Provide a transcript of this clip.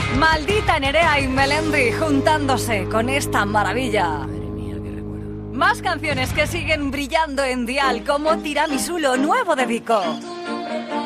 Maldita Nerea y Melendi juntándose con esta maravilla. Madre mía, qué recuerdo. Más canciones que siguen brillando en Dial, como Tiramisú, lo nuevo de Vico.